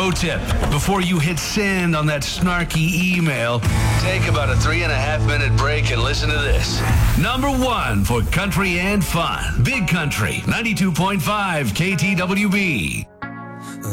Pro tip, before you hit send on that snarky email, take about a 3.5-minute break and listen to this. Number 1 for country and fun. Big Country, 92.5 KTWB.